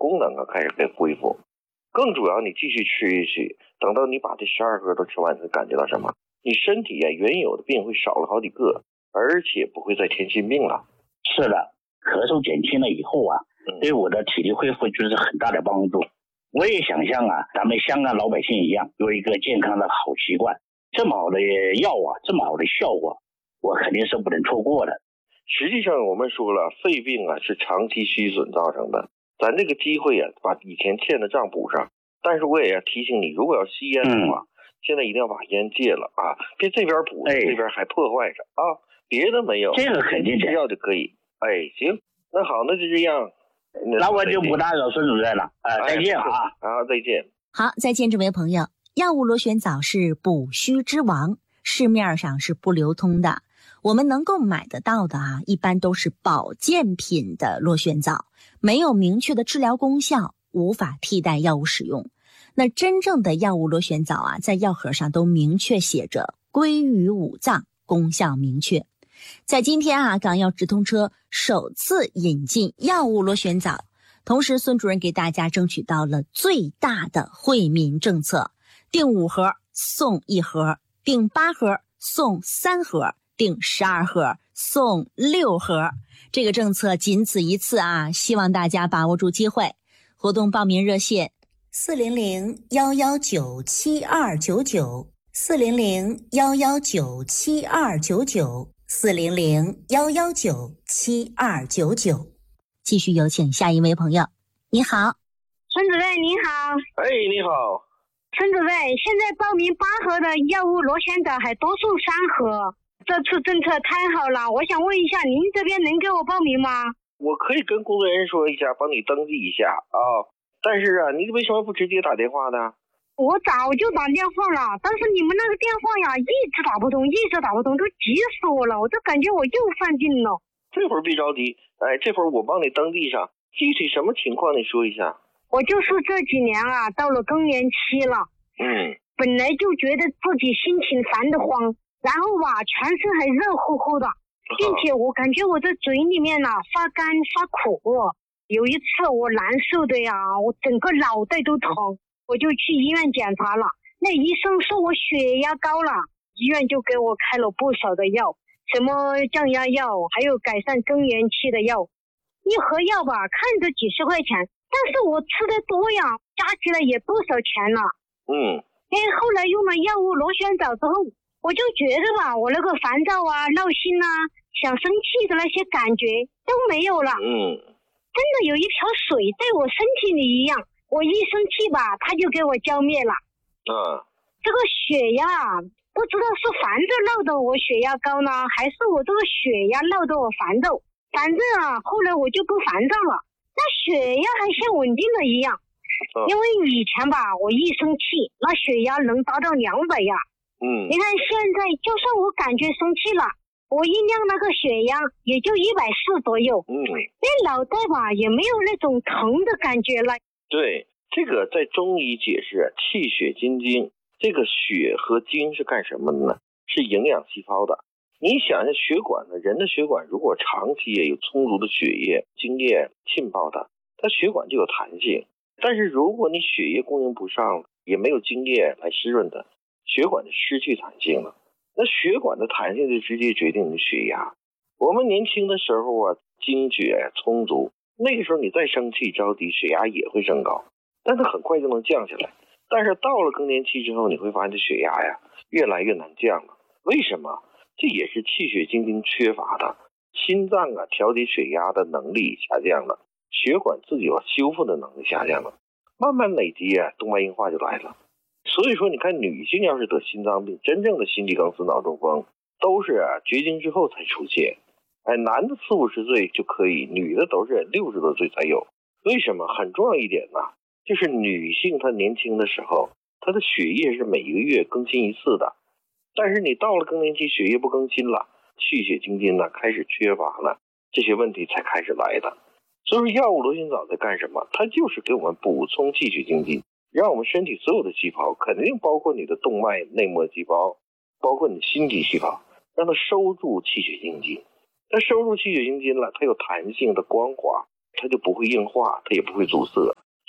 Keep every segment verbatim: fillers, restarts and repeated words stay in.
功能啊开始被恢复。更主要，你继续吃下去，等到你把这十二盒都吃完，你会感觉到什么？你身体啊原有的病会少了好几个，而且不会再添新病了。 是的，咳嗽减轻了以后啊，对我的体力恢复就是很大的帮助。我也想象啊，咱们香港老百姓一样，有一个健康的好习惯。这么好的药啊，这么好的效果，我肯定是不能错过的。 实际上我们说了，肺病啊是长期虚损造成的，咱这个机会啊把以前欠的账补上。但是我也要提醒你，如果要吸烟的话、嗯、现在一定要把烟戒了啊，别这边补、哎、这边还破坏着啊，别的没有， 这个肯定吃药就可以。哎，行，那好，那就这样， 那我就不打扰孙主任了啊、呃，再见啊！ 好，再见。 好，再见，这位朋友。药物螺旋藻是补虚之王，市面上是不流通的。我们能够买得到的啊，一般都是保健品的螺旋藻，没有明确的治疗功效，无法替代药物使用。那真正的药物螺旋藻啊，在药盒上都明确写着归于五脏，功效明确。在今天啊，港药直通车首次引进药物螺旋藻，同时孙主任给大家争取到了最大的惠民政策，订五盒送一盒，订八盒送三盒，订十二盒送六盒。这个政策仅此一次啊，希望大家把握住机会。活动报名热线四零零幺幺九七二九九，四零零幺幺九七二九九，四零零幺幺九七二九九。继续有请下一位朋友。你好， 孙主任你好。 哎，你好。 孙主任，现在报名八盒的药物螺旋藻还多送三盒，这次政策太好了，我想问一下您这边能给我报名吗？ 我可以跟工作人员说一下，帮你登记一下啊。但是啊，你为什么不直接打电话呢？ 我早就打电话了，但是你们那个电话呀一直打不通，一直打不通，都急死我了，我就感觉我又犯病了。 这会儿别着急，哎，这会儿我帮你登记上，具体什么情况你说一下。 我就是这几年啊，到了更年期了， 嗯， 本来就觉得自己心情烦得慌，然后吧，全身还热乎乎的，并且我感觉我的嘴里面啊发干发苦。有一次我难受的呀，我整个脑袋都疼，我就去医院检查了，那医生说我血压高了，医院就给我开了不少的药，什么降压药，还有改善更年期的药，一盒药吧看着几十块钱，但是我吃的多呀，加起来也不少钱了。 嗯， 哎，后来用了药物螺旋藻之后，我就觉得吧，我那个烦躁啊、闹心啊、想生气的那些感觉都没有了。 嗯， 真的有一条水在我身体里一样，我一生气吧，它就给我浇灭了。 啊， 这个血压不知道是烦着闹得我血压高呢，还是我这个血压闹得我烦躁。反正啊，后来我就不烦躁了，那血压还像稳定了一样。因为以前吧，我一生气，那血压能达到两百呀。 嗯， 你看现在，就算我感觉生气了，我一量那个血压也就一百四左右。 嗯， 那脑袋吧也没有那种疼的感觉了。 对，这个在中医解释气血津精，这个血和精是干什么的呢？是营养细胞的。你想一下血管呢，人的血管如果长期也有充足的血液、精液浸泡它，它血管就有弹性。但是如果你血液供应不上，也没有精液来湿润它，血管就失去弹性了。那血管的弹性就直接决定你的血压。我们年轻的时候啊，精血充足，那个时候你再生气着急，血压也会升高，但它很快就能降下来。但是到了更年期之后，你会发现这血压呀越来越难降了。为什么？这也是气血津精缺乏的，心脏啊调节血压的能力下降了，血管自己有修复的能力下降了，慢慢累积啊，动脉硬化就来了。所以说你看，女性要是得心脏病，真正的心肌梗死、脑中风都是啊绝经之后才出现。哎，男的四五十岁就可以，女的都是六十多岁才有。为什么？很重要一点呢，就是女性她年轻的时候，她的血液是每个月更新一次的，但是你到了更年期，血液不更新了，气血津精呢开始缺乏了，这些问题才开始来的。所以说药物螺旋藻在干什么？它就是给我们补充气血津精，让我们身体所有的细胞，肯定包括你的动脉内膜细胞，包括你的心肌细胞，让它收住气血津精。它收住气血津精了，它有弹性的光滑，它就不会硬化，它也不会阻塞。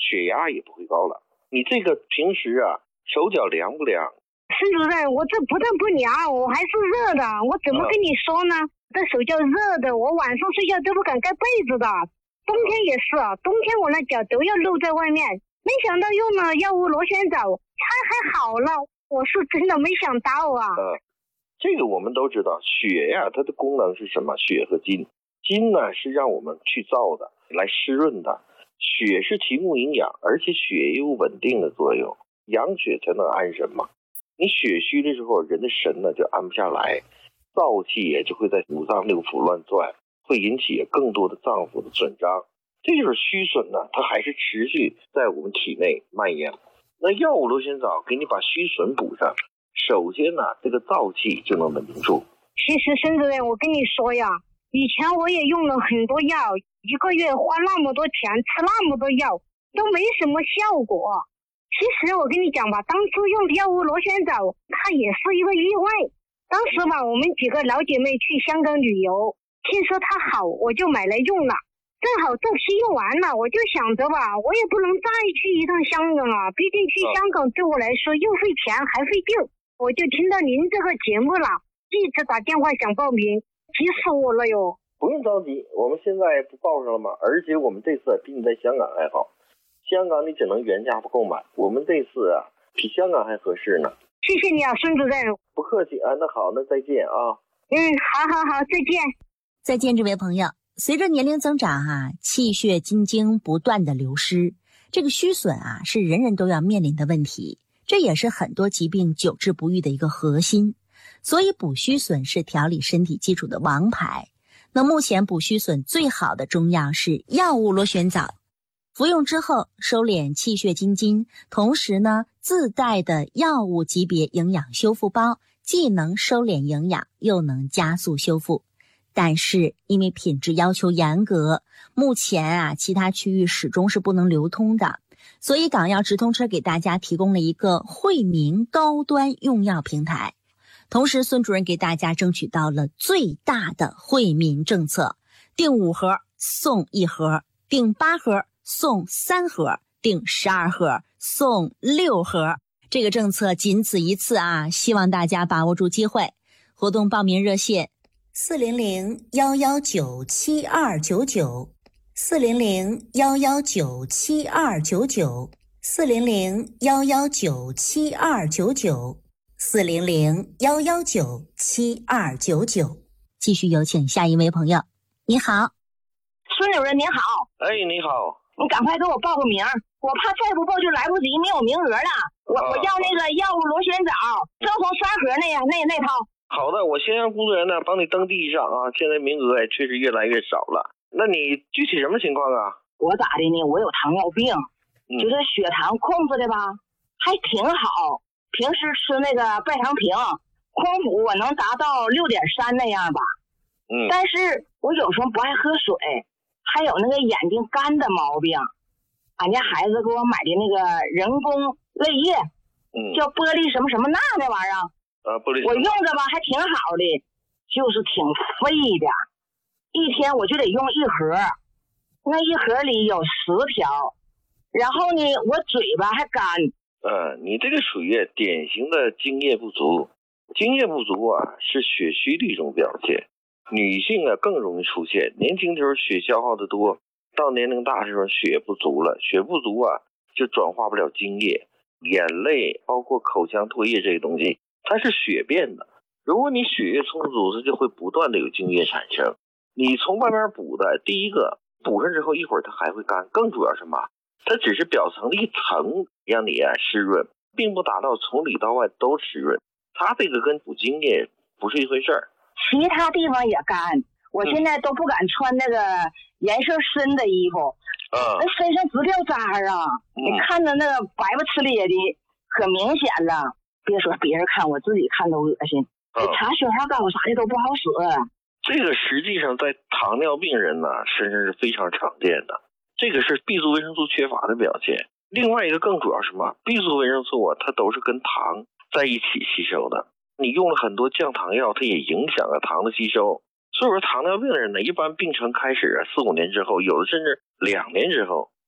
血压也不会高了。你这个平时啊手脚凉不凉？ 孙主任，我这不但不凉，我还是热的，我怎么跟你说呢？啊、这手脚热的，我晚上睡觉都不敢盖被子的。冬天也是，冬天我那脚都要露在外面。没想到用了药物螺旋藻，它还好了，我是真的没想到啊。 呃，这个我们都知道，血呀、啊，它的功能是什么？血和筋，筋呢是让我们去燥的，来湿润的。血是提供营养，而且血也有稳定的作用，养血才能安神嘛。你血虚的时候，人的神呢就安不下来，燥气也就会在五脏六腑乱转，会引起更多的脏腑的损伤。这就是虚损呢，它还是持续在我们体内蔓延。那药物螺旋藻给你把虚损补上，首先呢，这个燥气就能稳定住。 其实孙主任，我跟你说呀，以前我也用了很多药，一个月花那么多钱，吃那么多药，都没什么效果。其实我跟你讲吧，当初用药物螺旋藻，它也是一个意外。当时吧，我们几个老姐妹去香港旅游，听说它好，我就买来用了。正好这批用完了，我就想着吧，我也不能再去一趟香港啊，毕竟去香港对我来说又费钱还费劲。我就听到您这个节目了，一直打电话想报名，急死我了哟。 不用着急，我们现在不报上了吗？而且我们这次比你在香港还好，香港你只能原价不购买，我们这次啊比香港还合适呢。 谢谢你啊，孙主任。 不客气啊，那好，那再见啊。 嗯，好好好，再见。 再见，这位朋友。随着年龄增长啊，气血津精不断的流失，这个虚损啊是人人都要面临的问题，这也是很多疾病久治不愈的一个核心。所以补虚损是调理身体基础的王牌。那目前补虚损最好的中药是药物螺旋藻，服用之后收敛气血津精，同时呢自带的药物级别营养修复包，既能收敛营养，又能加速修复。但是因为品质要求严格，目前啊其他区域始终是不能流通的，所以港药直通车给大家提供了一个惠民高端用药平台。同时孙主任给大家争取到了最大的惠民政策，订五盒送一盒，订八盒送三盒，订十二盒送六盒。这个政策仅此一次啊，希望大家把握住机会。活动报名热线四零零幺幺九七二九九，四零零幺幺九七二九九，四零零幺幺九七二九九，四零零幺幺九七二九九。继续有请下一位朋友。你好， 孙主任您好。 哎，你好。 你赶快给我报个名，我怕再不报就来不及，没有名额了。我、啊、我要那个药物螺旋藻，正红三盒那样那那套。 好的，我先让工作人员呢帮你登记上啊，现在名额也确实越来越少了。那你具体什么情况啊？ 我咋的呢？我有糖尿病，嗯、就是血糖控制的吧，还挺好。平时吃那个拜糖平，空腹我能达到六点三那样吧。 嗯。 但是我有时候不爱喝水，还有那个眼睛干的毛病。俺家孩子给我买的那个人工泪液， 嗯， 叫玻璃什么什么钠那玩意儿。 啊，玻璃。 我用着吧还挺好的，就是挺费的，一天我就得用一盒，那一盒里有十条，然后呢我嘴巴还干。 呃，你这个属于典型的津液不足，津液不足啊是血虚的一种表现，女性啊更容易出现，年轻的时候血消耗的多，到年龄大的时候血不足了，血不足啊就转化不了津液，眼泪包括口腔唾液这些东西它是血变的，如果你血液充足，它就会不断的有津液产生。你从外面补的，第一个补上之后一会儿它还会干，更主要是什么？它只是表层的一层让你啊湿润，并不达到从里到外都湿润。它这个跟补津液不是一回事儿。 其他地方也干，我现在都不敢穿那个颜色深的衣服， 嗯， 那身上直掉渣啊！嗯、你看着那个白不呲咧的，可明显了。别说别人看，我自己看都恶心。嗯、查血压高啥的都不好使。 这个实际上在糖尿病人呢身上是非常常见的，这个是 B 族维生素缺乏的表现。另外一个更主要是什么？ B 族维生素啊，它都是跟糖在一起吸收的。你用了很多降糖药，它也影响了糖的吸收。所以说糖尿病人呢，一般病程开始啊四五年之后，有的甚至两年之后，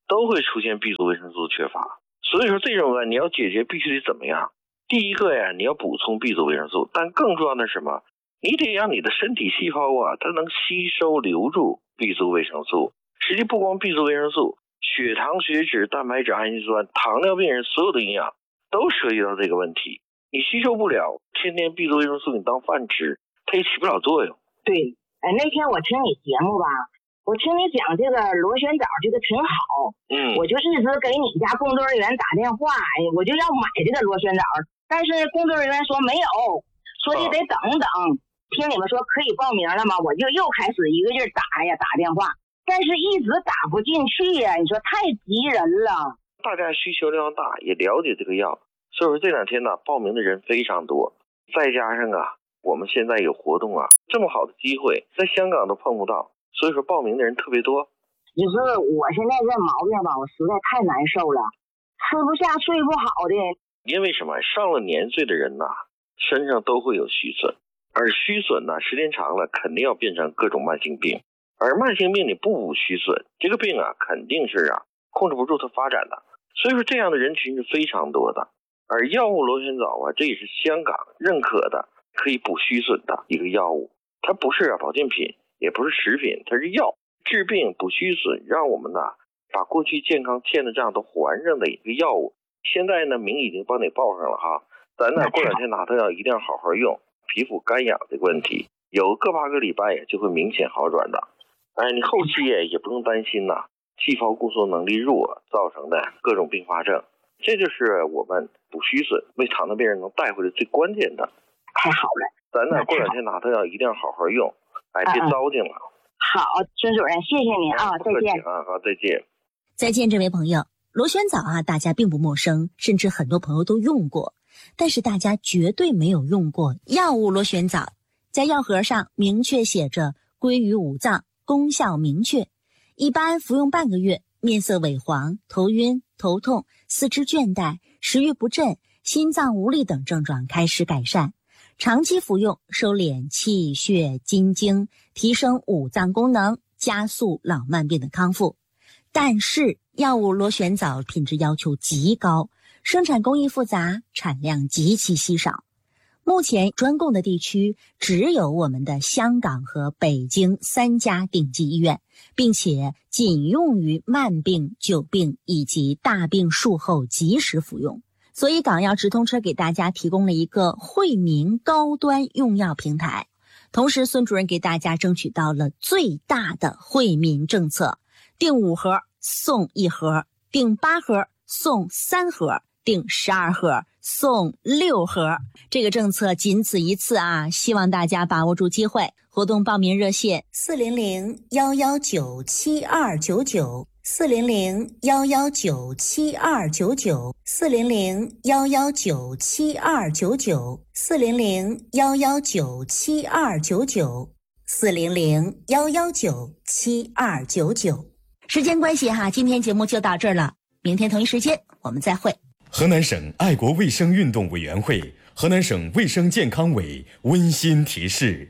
都会出现 B 族维生素缺乏。所以说这种啊，你要解决必须得怎么样？第一个呀，你要补充 B 族维生素，但更重要的是什么？你得让你的身体细胞啊，它能吸收留住 B 族维生素。实际不光 B 族维生素，血糖、血脂、蛋白质、氨基酸，糖尿病人所有的营养都涉及到这个问题。你吸收不了，天天 B 族维生素你当饭吃，它也起不了作用。 对，哎，那天我听你节目吧，我听你讲这个螺旋藻，这个挺好。 嗯， 我就一直给你家工作人员打电话，哎，我就要买这个螺旋藻，但是工作人员说没有，说你得等等。哦、听你们说可以报名了吗？我就又开始一个劲儿打呀打电话，但是一直打不进去呀。你说太急人了。 大家需求量大，也了解这个药，所以说这两天呢，报名的人非常多。再加上啊，我们现在有活动啊，这么好的机会，在香港都碰不到。所以说报名的人特别多。 你说我现在这毛病吧，我实在太难受了，吃不下睡不好的。 因为什么？上了年岁的人呐、啊，身上都会有虚损，而虚损呢，时间长了肯定要变成各种慢性病。而慢性病你不补虚损，这个病啊肯定是啊控制不住它发展的。所以说这样的人群是非常多的。而药物螺旋藻啊，这也是香港认可的可以补虚损的一个药物，它不是啊保健品。也不是食品，它是药，治病补虚损，让我们呢把过去健康欠的账都还上的一个药物。现在呢名已经帮你报上了哈，咱呢过两天拿到药一定要好好用，皮肤干痒这个问题有个把个礼拜也就会明显好转的。哎，你后期也也不用担心呐，细胞固缩能力弱造成的各种并发症，这就是我们补虚损为糖尿病人能带回来最关键的。 太好了， 咱呢过两天拿到药一定要好好用。哎，别糟践了。 好，孙主任，谢谢您啊，再见啊，好，再见。 再见，这位朋友。螺旋藻啊，大家并不陌生，甚至很多朋友都用过，但是大家绝对没有用过药物螺旋藻。在药盒上明确写着归于五脏，功效明确。一般服用半个月，面色萎黄、头晕、头痛、四肢倦怠、食欲不振、心脏无力等症状开始改善。长期服用，收敛气血津经，提升五脏功能，加速老慢病的康复。但是药物螺旋藻品质要求极高，生产工艺复杂，产量极其稀少。目前专供的地区只有我们的香港和北京三家顶级医院，并且仅用于慢病、久病以及大病术后及时服用。所以港药直通车给大家提供了一个惠民高端用药平台，同时孙主任给大家争取到了最大的惠民政策，订五盒送一盒，订八盒送三盒，订十二盒送六盒。这个政策仅此一次啊，希望大家把握住机会。活动报名热线四零零幺幺九七二九九。四零零幺幺九七二九九，四零零幺幺九七二九九，四零零幺幺九七二九九，四零零幺幺九七二九九。时间关系哈，今天节目就到这儿了，明天同一时间我们再会。 河南省爱国卫生运动委员会、河南省卫生健康委温馨提示。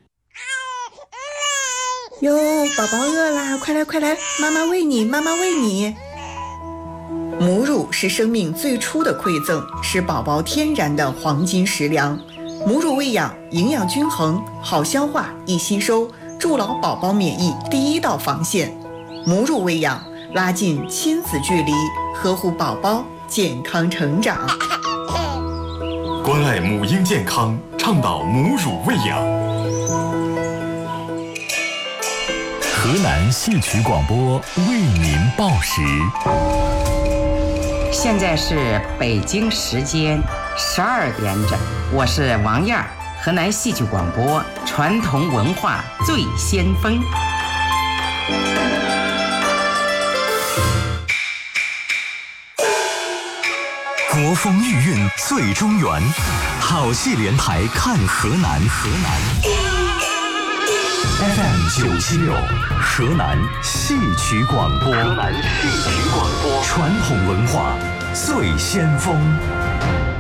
哟，宝宝饿啦，快来快来，妈妈喂你，妈妈喂你。母乳是生命最初的馈赠，是宝宝天然的黄金食粮。母乳喂养，营养均衡，好消化，易吸收，筑牢宝宝免疫第一道防线。母乳喂养，拉近亲子距离，呵护宝宝健康成长。 关爱母婴健康，倡导母乳喂养。河南戏曲广播为您报时。 现在是北京时间十二点整，我是王燕儿，河南戏曲广播传统文化最先锋。 国风韵韵最中原，好戏连台看河南。河南 F M 九七六，河南戏曲广播。河南戏曲广播，传统文化最先锋。